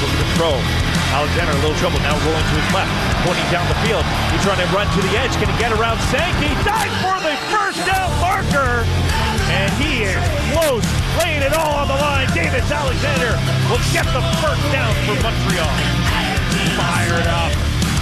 looking to throw. Alexander, a little trouble, now rolling to his left, pointing down the field. He's trying to run to the edge. Can he get around Sankey? Dives for the first down marker. And he is close, laying it all on the line. Davis Alexander will get the first down for Montreal. Fired up.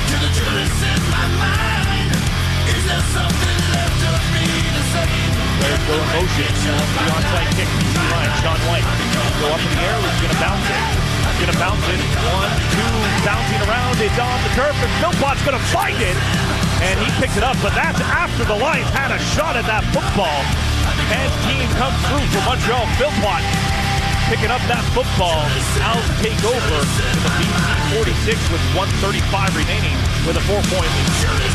Players go in motion. The onside kick. Line. Sean White. Go up in the air. He's going to bounce it. He's going to bounce it. 1, 2, bouncing around. It's on the turf. And Philpott's going to find it. And he picks it up. But that's after the Lions had a shot at that football. And team comes through for Montreal. Philpott picking up that football. Owls take over to the BC 46 with 1:35 remaining with a 4-point lead.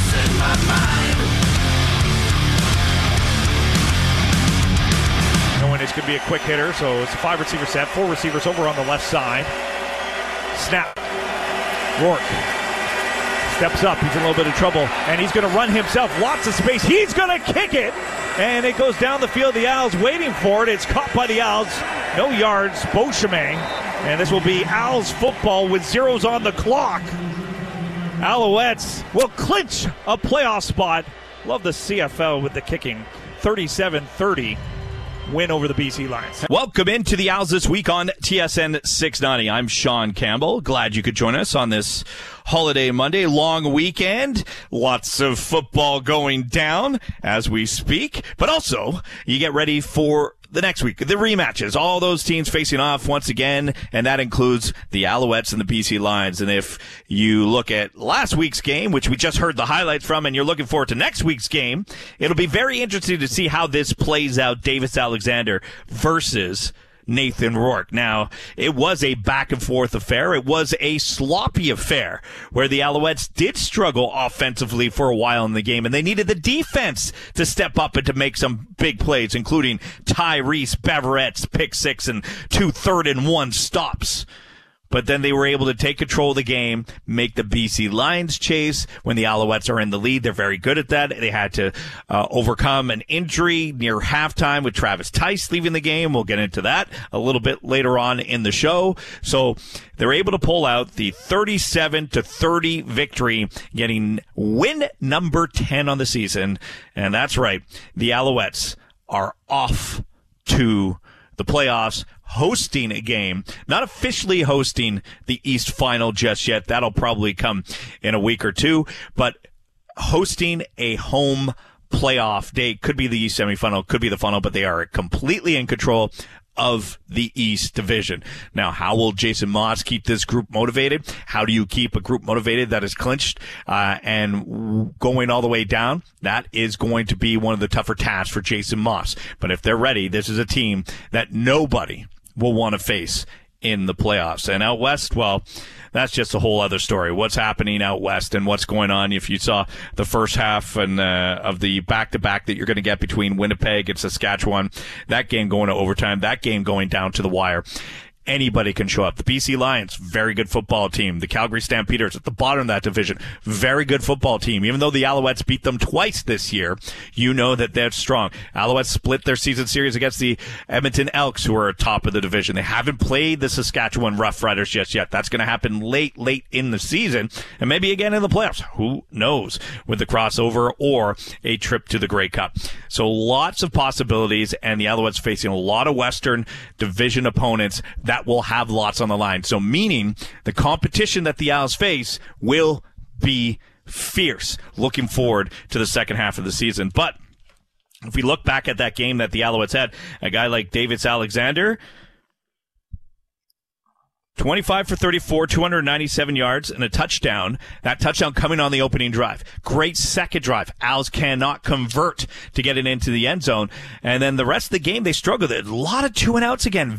Knowing it's going to be a quick hitter, so it's a 5-receiver set. 4 receivers over on the left side. Snap. Rourke steps up. He's in a little bit of trouble, and he's going to run himself. Lots of space. He's going to kick it, and it goes down the field. The Owls waiting for it. It's caught by the Owls. No yards. Beauchemin, and this will be Owls football with zeros on the clock. Alouettes will clinch a playoff spot. Love the CFL with the kicking. 37-30. Win over the BC Lions. Welcome into the Owls this week on TSN 690. I'm Sean Campbell. Glad you could join us on this holiday Monday, long weekend. Lots of football going down as we speak, but also you get ready for the next week, the rematches, all those teams facing off once again, and that includes the Alouettes and the BC Lions. And if you look at last week's game, which we just heard the highlights from, and you're looking forward to next week's game, it'll be very interesting to see how this plays out. Davis Alexander versus Nathan Rourke. Now, it was a back-and-forth affair. It was a sloppy affair where the Alouettes did struggle offensively for a while in the game, and they needed the defense to step up and to make some big plays, including Tyrese Beverette's pick six and 2 3rd-and-1 stops. But then they were able to take control of the game, make the BC Lions chase when the Alouettes are in the lead. They're very good at that. They had to overcome an injury near halftime with Travis Tice leaving the game. We'll get into that a little bit later on in the show. So they're able to pull out the 37-30 victory, getting win number 10 on the season. And that's right, the Alouettes are off to the playoffs, hosting a game, not officially hosting the East Final just yet. That'll probably come in a week or two, but hosting a home playoff day. Could be the East semifinal, could be the final, but they are completely in control of the East Division. Now, how will Jason Maas keep this group motivated? How do you keep a group motivated that is clinched and going all the way down? That is going to be one of the tougher tasks for Jason Maas. But if they're ready, this is a team that nobody will want to face in the playoffs. And out west, well, that's just a whole other story. What's happening out west and what's going on. If you saw the first half and of the back-to-back that you're going to get between Winnipeg and Saskatchewan, that game going to overtime, that game going down to the wire. Anybody can show up. The BC Lions, very good football team. The Calgary Stampeders at the bottom of that division, very good football team. Even though the Alouettes beat them twice this year, you know that they're strong. Alouettes split their season series against the Edmonton Elks, who are top of the division. They haven't played the Saskatchewan Roughriders just yet. That's going to happen late in the season, and maybe again in the playoffs. Who knows, with the crossover or a trip to the Grey Cup. So lots of possibilities, and the Alouettes facing a lot of Western Division opponents that will have lots on the line. So meaning the competition that the Owls face will be fierce. Looking forward to the second half of the season. But if we look back at that game that the Alouettes had, a guy like Davis Alexander, 25 for 34, 297 yards, and a touchdown. That touchdown coming on the opening drive. Great second drive. Owls cannot convert to get it into the end zone. And then the rest of the game, they struggled. A lot of 2-and-outs again.